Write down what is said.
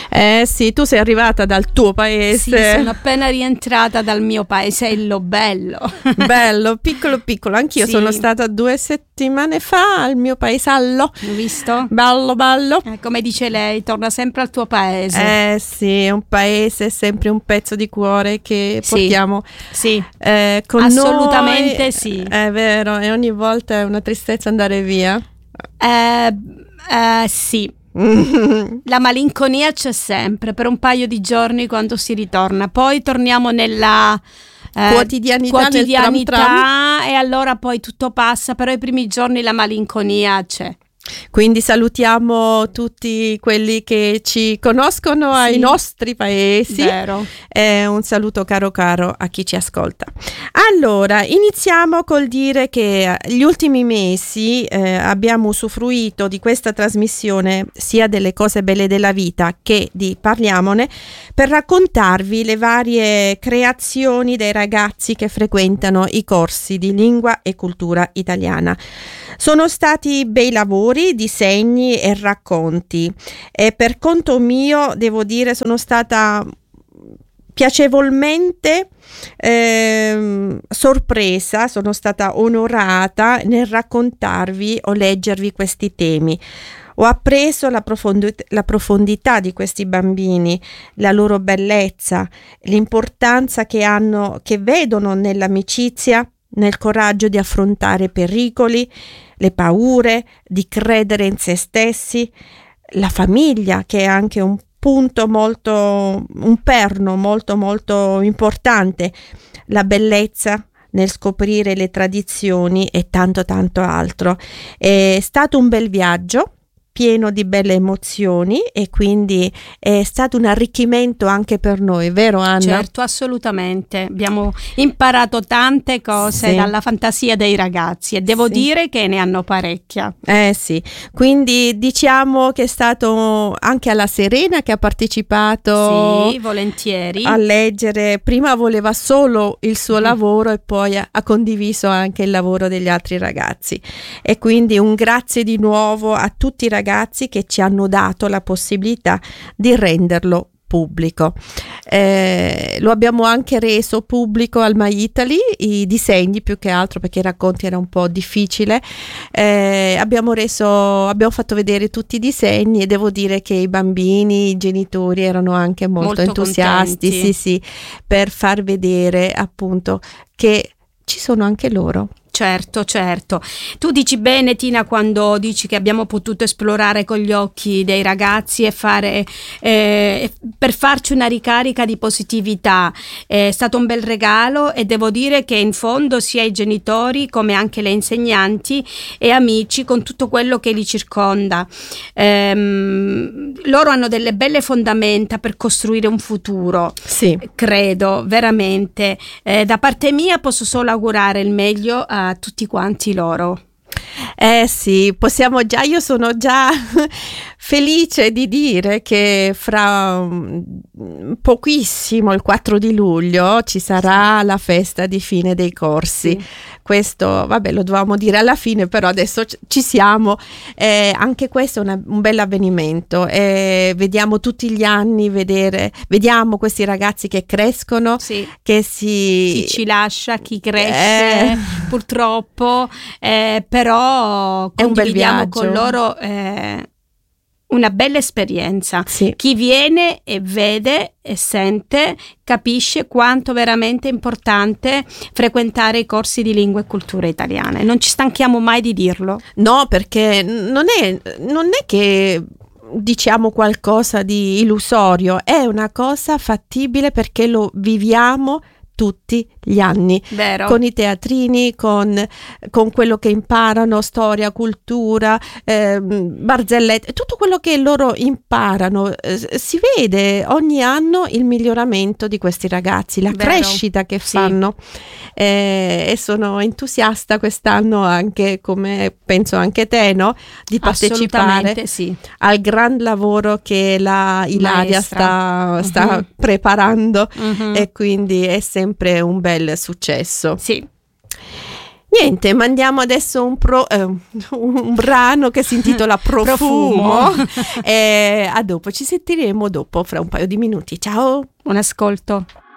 Sì, tu sei arrivata dal tuo paese. Sì, sono appena rientrata dal mio paesello bello. Bello, piccolo piccolo. Anch'io sono stata 2 settimane fa al mio paesallo. Hai visto? Bello, bello. Come dice lei, torna sempre al tuo paese. Sì, è un paese, è sempre un pezzo di cuore che portiamo con assolutamente noi. Sì. È vero, e ogni volta è una tristezza andare via. Sì. La malinconia c'è sempre per un paio di giorni quando si ritorna, poi torniamo nella quotidianità nel tram. E allora poi tutto passa, però i primi giorni la malinconia c'è. Quindi salutiamo tutti quelli che ci conoscono ai nostri paesi. Vero. Un saluto caro a chi ci ascolta. Allora, iniziamo col dire che gli ultimi mesi abbiamo usufruito di questa trasmissione, sia delle cose belle della vita che di Parliamone, per raccontarvi le varie creazioni dei ragazzi che frequentano i corsi di lingua e cultura italiana. Sono stati bei lavori, disegni e racconti, e per conto mio devo dire sono stata piacevolmente sorpresa, sono stata onorata nel raccontarvi o leggervi questi temi. Ho appreso la profondità di questi bambini, la loro bellezza, l'importanza che vedono nell'amicizia, nel coraggio di affrontare pericoli, le paure, di credere in se stessi, la famiglia, che è anche un perno molto importante, la bellezza nel scoprire le tradizioni e tanto altro. È stato un bel viaggio pieno di belle emozioni e quindi è stato un arricchimento anche per noi, vero Anna? Certo, assolutamente. Abbiamo imparato tante cose dalla fantasia dei ragazzi e devo dire che ne hanno parecchia. Sì, quindi diciamo che è stato anche alla Serena che ha partecipato. Sì, volentieri. A leggere, prima voleva solo il suo lavoro e poi ha condiviso anche il lavoro degli altri ragazzi, e quindi un grazie di nuovo a tutti i ragazzi che ci hanno dato la possibilità di renderlo pubblico. Lo abbiamo anche reso pubblico al My Italy, i disegni più che altro, perché i racconti era un po' difficile. Abbiamo fatto vedere tutti i disegni e devo dire che i bambini, i genitori erano anche molto entusiasti, contenti. Per far vedere appunto che ci sono anche loro. Certo. Tu dici bene, Tina, quando dici che abbiamo potuto esplorare con gli occhi dei ragazzi e fare per farci una ricarica di positività. È stato un bel regalo e devo dire che in fondo sia i genitori come anche le insegnanti e amici, con tutto quello che li circonda, loro hanno delle belle fondamenta per costruire un futuro. Sì. Credo veramente. Da parte mia posso solo augurare il meglio a tutti quanti loro. Sì, io sono già felice di dire che fra pochissimo, il 4 di luglio, ci sarà la festa di fine dei corsi. Questo, lo dovevamo dire alla fine, però adesso ci siamo. Anche questo è un bel avvenimento. Vediamo tutti gli anni, vediamo questi ragazzi che crescono, che chi ci lascia, chi cresce, purtroppo, però condividiamo con loro una bella esperienza. Chi viene e vede e sente capisce quanto veramente è importante frequentare i corsi di lingua e cultura italiane. Non ci stanchiamo mai di dirlo. No, perché non è che diciamo qualcosa di illusorio, è una cosa fattibile perché lo viviamo tutti gli anni. Vero. Con i teatrini, con quello che imparano, storia, cultura, barzellette, tutto quello che loro imparano. Si vede ogni anno il miglioramento di questi ragazzi, la crescita che fanno, e sono entusiasta quest'anno anche, come penso anche te, no? Di partecipare al gran lavoro che la Ilaria sta preparando, e quindi è sempre un bel successo. Niente, mandiamo adesso un brano che si intitola Profumo. A dopo, ci sentiremo dopo, fra un paio di minuti. Ciao! Buon ascolto.